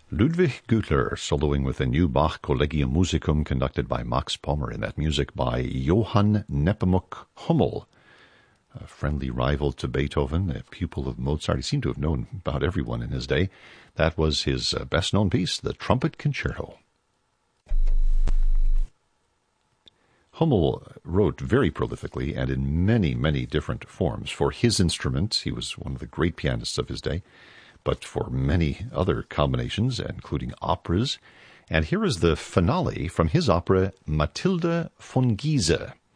Ludwig Gütler soloing with a new Bach Collegium Musicum conducted by Max Pommer, and that music by Johann Nepomuk Hummel, a friendly rival to Beethoven, a pupil of Mozart. He seemed to have known about everyone in his day. That was his best-known piece, the Trumpet Concerto. Hummel wrote very prolifically and in many, many different forms. For his instrument, he was one of the great pianists of his day, but for many other combinations, including operas. And here is the finale from his opera Mathilde von Giese,